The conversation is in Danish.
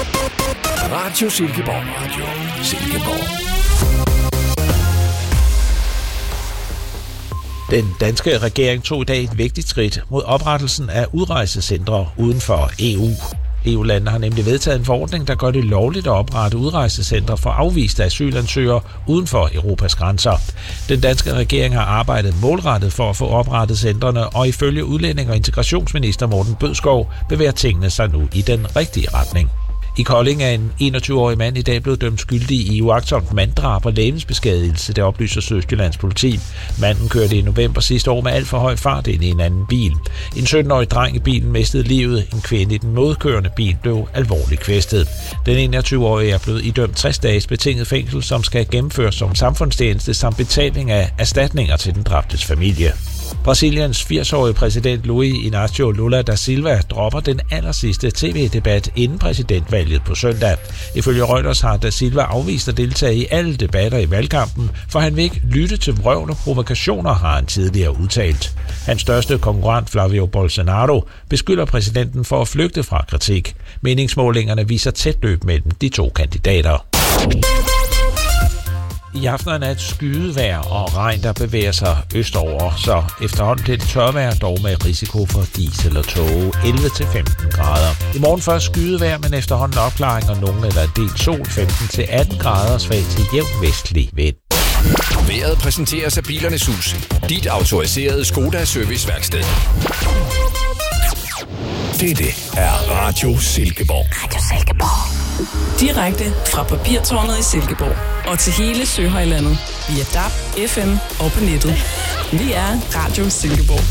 Radio Silkeborg. Radio Silkeborg. Den danske regering tog i dag et vigtigt skridt mod oprettelsen af udrejsecentre uden for EU. EU-landene har nemlig vedtaget en forordning, der gør det lovligt at oprette udrejsecentre for afviste asylansøgere uden for Europas grænser. Den danske regering har arbejdet målrettet for at få oprettet centrene, og ifølge udlænding- og integrationsminister Morten Bødskov bevæger tingene sig nu i den rigtige retning. I Kolding er en 21-årig mand i dag blevet dømt skyldig i uagtsomt manddrab og legemsbeskadigelse, det oplyser Sydjyllands politi. Manden kørte i november sidste år med alt for høj fart ind i en anden bil. En 17-årig dreng i bilen mistede livet. En kvinde i den modkørende bil blev alvorligt kvæstet. Den 21-årige er blevet idømt 60 dages betinget fængsel, som skal gennemføres som samfundstjeneste samt betaling af erstatninger til den dræbtes familie. Brasiliens 80-årige præsident Luiz Inácio Lula da Silva dropper den allersidste tv-debat inden præsidentvalget på søndag. Ifølge Reuters har da Silva afvist at deltage i alle debatter i valgkampen, for han vil ikke lytte til vrøvl og provokationer, har han tidligere udtalt. Hans største konkurrent Flavio Bolsonaro beskylder præsidenten for at flygte fra kritik. Meningsmålingerne viser tæt løb mellem de to kandidater. I aften er et skydevejr og regn, der bevæger sig østover, så efterhånden til det tørvejr, dog med risiko for diesel og tåge, 11-15 grader. I morgen først skydevejr, men efterhånden opklaring og nogen eller en del sol, 15-18 grader, svag til jævn vestlig vind. Vejret præsenteres af Bilernes Hus, dit autoriserede Skoda serviceværksted. Dette er Radio Silkeborg. Radio Silkeborg. Direkte fra Papirtårnet i Silkeborg og til hele Søhøjlandet via DAB, FM og på nettet. Vi er Radio Silkeborg.